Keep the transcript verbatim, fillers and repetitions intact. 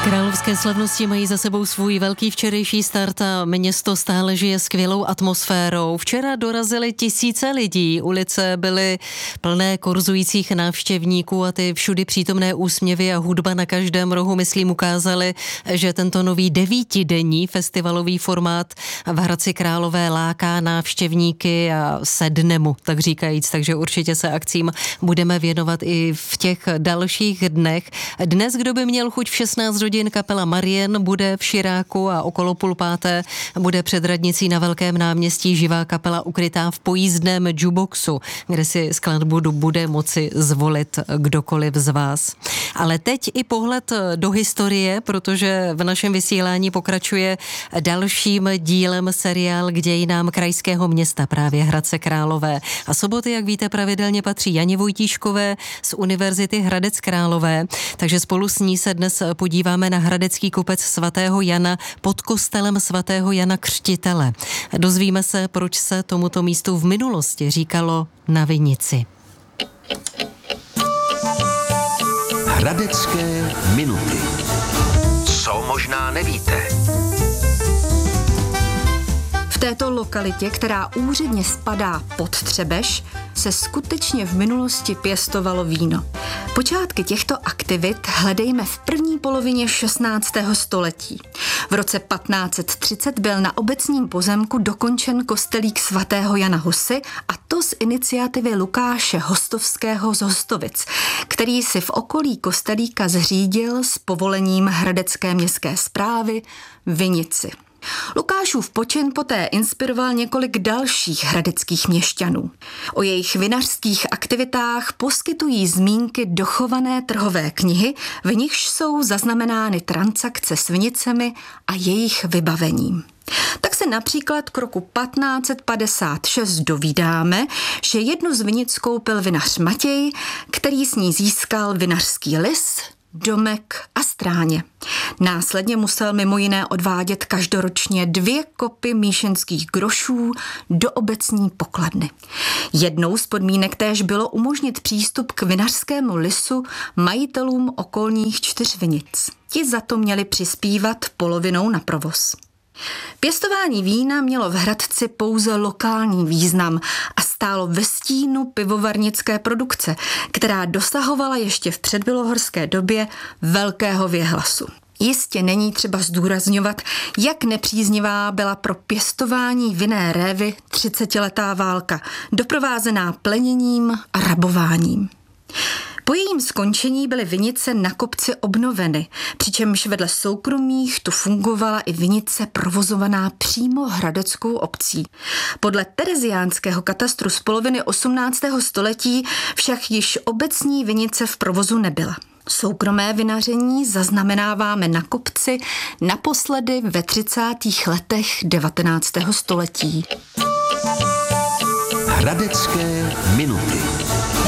Královské slavnosti mají za sebou svůj velký včerejší start a město stále žije skvělou atmosférou. Včera dorazily tisíce lidí, ulice byly plné korzujících návštěvníků a ty všudy přítomné úsměvy a hudba na každém rohu, myslím, ukázaly, že tento nový devítidenní festivalový formát v Hradci Králové láká návštěvníky a sedne mu, tak říkajíc, takže určitě se akcím budeme věnovat i v těch dalších dnech. Dnes, kdo by měl chuť v šestnáct hodin, kapela Marien bude v Širáku a okolo půl páté bude před radnicí na Velkém náměstí živá kapela ukrytá v pojízdném jukeboxu, kde si skladbu bude moci zvolit kdokoliv z vás. Ale teď i pohled do historie, protože v našem vysílání pokračuje dalším dílem seriál k dějinám krajského města, právě Hradce Králové. A soboty, jak víte, pravidelně patří Janě Vojtíškové z Univerzity Hradec Králové, takže spolu s ní se dnes podíváme na hradecký kopec svatého Jana pod kostelem svatého Jana Křtitele. Dozvíme se, proč se tomuto místu v minulosti říkalo Na Vinici. Hradecké minuty. Co možná nevíte? V této lokalitě, která úředně spadá pod Třebež, se skutečně v minulosti pěstovalo víno. Počátky těchto aktivit hledejme v první polovině šestnáctého století. V roce patnáct set třicet byl na obecním pozemku dokončen kostelík svatého Jana Husy, a to z iniciativy Lukáše Hostovského z Hostovic, který si v okolí kostelíka zřídil s povolením hradecké městské správy vinici. Lukášův počin poté inspiroval několik dalších hradeckých měšťanů. O jejich vinařských aktivitách poskytují zmínky dochované trhové knihy, v nichž jsou zaznamenány transakce s vinicemi a jejich vybavením. Tak se například k roku patnáct set padesát šest dovídáme, že jednu z vinic koupil vinař Matěj, který s ní získal vinařský lis, domek a stráně. Následně musel mimo jiné odvádět každoročně dvě kopy míšenských grošů do obecní pokladny. Jednou z podmínek též bylo umožnit přístup k vinařskému lisu majitelům okolních čtyř vinic. Ti za to měli přispívat polovinou na provoz. Pěstování vína mělo v Hradci pouze lokální význam a stálo ve stínu pivovarnické produkce, která dosahovala ještě v předbělohorské době velkého věhlasu. Jistě není třeba zdůrazňovat, jak nepříznivá byla pro pěstování vinné révy třicetiletá válka, doprovázená pleněním a rabováním. Po jejím skončení byly vinice na kopci obnoveny, přičemž vedle soukromých tu fungovala i vinice provozovaná přímo hradeckou obcí. Podle tereziánského katastru z poloviny osmnáctého století však již obecní vinice v provozu nebyla. Soukromé vinaření zaznamenáváme na kopci naposledy ve třicátých letech devatenáctého století. Hradecké minuty.